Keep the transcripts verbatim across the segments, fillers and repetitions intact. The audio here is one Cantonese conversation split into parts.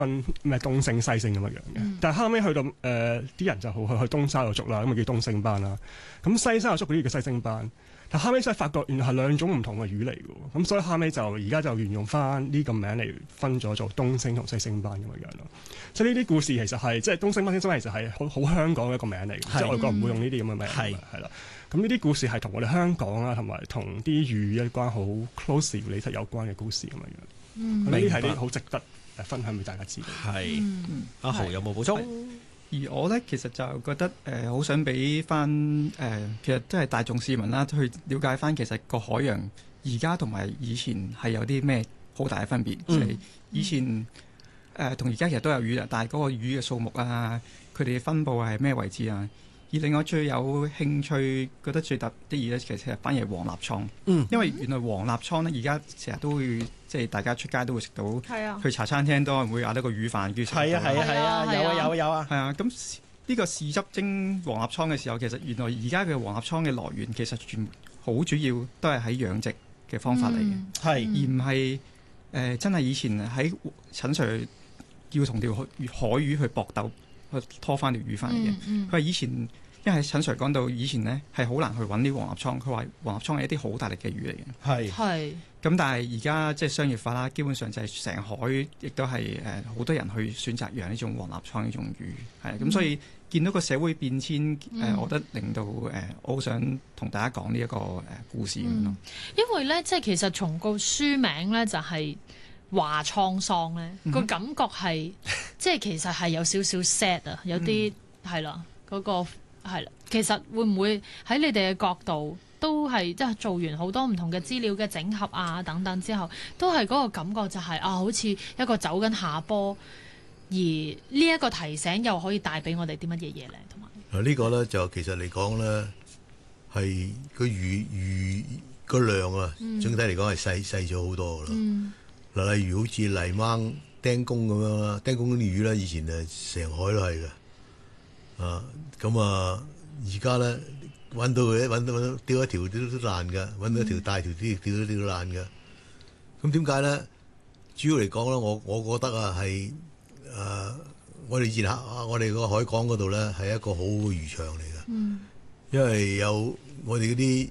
分咩東星西星咁樣樣嘅。嗯、但係後尾去到誒啲、呃、人就好去去東沙度捉啦，咁咪叫東星班啦。咁西沙度捉嗰啲叫西星班。但後尾先發覺原來係兩種唔同嘅魚嚟嘅，咁所以後尾就而家就沿用翻呢個名嚟分咗做東星同西星班咁樣樣咯。即係呢啲故事其實係即係東星班、西星班其實係好好香港嘅一個名嚟嘅，即係外國唔會用呢啲咁嘅名。係係啦，咁呢啲故事係同我哋香港啊，同埋同啲魚一關好 close 理實有關嘅故事咁樣樣。嗯，呢啲係啲好值得誒分享俾大家知道。係， 嗯、阿豪有冇補充？ 而我咧，其實就覺得誒，好、呃、想俾翻誒，其實都係大眾市民啦，去了解翻其實個海洋而家同埋以前係有啲咩好大嘅分別。即係、嗯、以前誒同而家其實都有魚啊，但係嗰個魚嘅數目啊，佢哋嘅分佈係咩位置啊？而另外最有興趣、覺得最特啲嘢咧，其實反而係黃立倉。嗯，因為原來黃立倉咧，而家成日都會即係大家出街都會食到。係啊，去茶餐廳都會嗌得個魚飯叫。係啊係啊係啊，有啊有啊有啊。係啊，咁呢個豉汁蒸黃立倉嘅時候，其實原來而家嘅黃立倉嘅來源其實全好主要都係喺養殖嘅方法嚟嘅，係、嗯、而唔係誒真係以前喺陳 Sir 要同條海魚去搏鬥。去拖翻條魚翻嚟嘅，佢話、嗯嗯、以前，因為陳 Sir 講到以前呢係好難去揾啲黃立倉，佢話黃立倉係一啲好大力嘅魚嚟嘅，係係是。咁但係而家即係商業化啦，基本上就係成海亦都係誒好多人去選擇養呢種黃立倉呢種魚，係咁、嗯、所以見到個社會變遷，誒、嗯呃，我覺得令到誒、呃，我好想同大家講呢一個誒故事咁咯、嗯。 因為咧，即係其實從個書名咧就係、是。話滄桑咧，嗯、個感覺係即係其實係有少少 sad 啊，有啲係啦，嗰、嗰個係啦。其實會唔會喺你哋嘅角度都係即係做完好多唔同嘅資料嘅整合啊等等之後，都係嗰個感覺就係、係、啊，好似一個走緊下坡，而呢一個提醒又可以帶俾我哋啲乜嘢嘢咧？同埋嗱呢個咧就其實嚟講咧係個魚魚個量啊，嗯、整體嚟講係細細咗好多噶啦。嗯嗱，例如好似泥鯭、釘公咁樣啦，釘公啲魚咧，以前誒成海都係嘅，啊，咁啊，而家咧揾到佢，揾到揾到釣一條都都爛嘅，揾到一條大條啲，釣都釣到爛嘅。咁點解咧？主要嚟講咧，我我覺得啊，係誒，我哋以前我哋個海港嗰度咧，係一個好好嘅漁場嚟嘅，嗯、因為有我哋嗰啲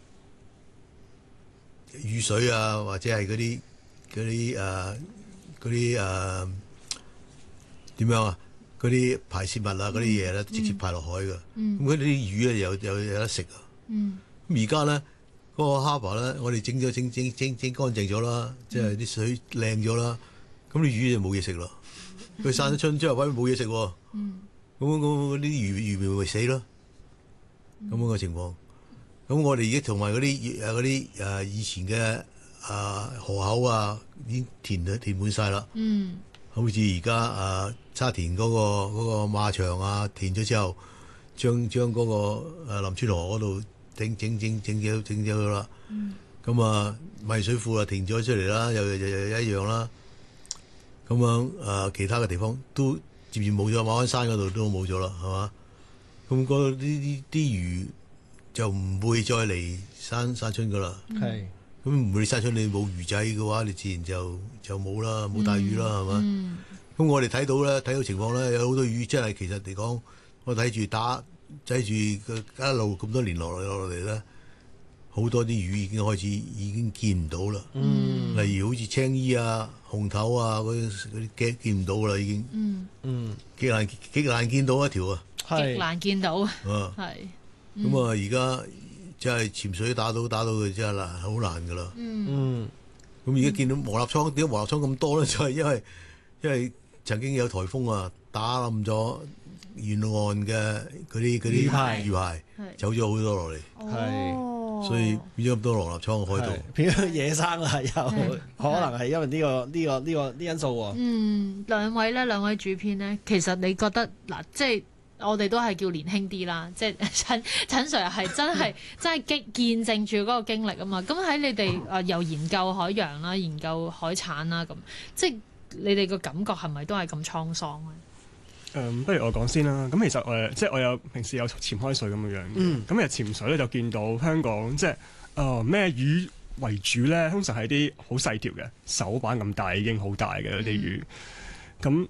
雨水啊，或者係嗰啲。嗰啲誒嗰啲誒點樣啊？嗰啲排泄物啊，嗰啲嘢咧，直接排落海㗎。咁嗰啲魚咧有有有得食啊。咁而家咧嗰個 harbour 咧，我哋整咗整整整整乾淨咗啦，即係啲水靚咗啦。咁啲魚就冇嘢食咯。佢散咗春之後，喂冇嘢食喎。咁咁啲魚魚苗咪死咯。咁樣嘅情況。咁我哋而家同埋嗰啲誒嗰啲誒以前嘅。啊河口啊已經填咗填滿晒啦，嗯，好似而家啊沙田嗰、嗰個嗰、嗰個馬場啊填咗之後，將將嗰個誒林村河嗰度整整整整咗整咗啦，嗯，咁啊米水庫啊填咗出嚟啦，又又又一樣啦，咁樣啊其他嘅地方都漸漸冇咗，馬鞍山嗰度都冇咗啦，係嘛？咁嗰啲啲啲魚就唔會再嚟山山村噶啦，係、嗯。咁唔會，你生出你冇魚仔嘅話，你自然就就冇啦，冇大魚啦，係嘛？咁我哋睇到咧，睇到情況咧，有好多魚真係其實嚟講，我睇住打睇住一路咁多年落嚟落嚟咧，好多啲魚已經開始已經見唔到啦。嗯、例如好似青衣啊、紅頭啊嗰啲嗰啲見唔到啦，已經。嗯嗯，極難極難見到一條啊！ 極難見到。啊， 係。咁啊，而家。即係潛水打到打到佢真係難，好難噶啦。嗯，咁而家見到黃立倉，點解黃立倉咁多咧？就係、是、因為因為曾經有颱風啊，打冧咗沿岸嘅嗰啲嗰啲魚排，走咗好多落嚟。係、哦，所以變咗咁多黃立倉海度， 變咗野生啦，又可能係因為呢、這個呢、這個呢、這個呢因素喎。 嗯，兩位咧，兩位主編咧，其實你覺得嗱，即係。我哋都係叫年輕啲啦，即係陳陳 Sir 係真係真係經見證住嗰個經歷啊嘛。咁喺你哋誒又研究海洋啦、研究海產啦，咁即係你哋個感覺係咪都係咁滄桑咧？誒、嗯，不如我講先啦。咁其實誒，即係我有平時有潛開水咁樣樣嘅。咁其實潛水咧就見到香港即係誒咩魚為主咧，通常係啲好細條嘅手板咁大已經好大嘅嗰啲魚。 咁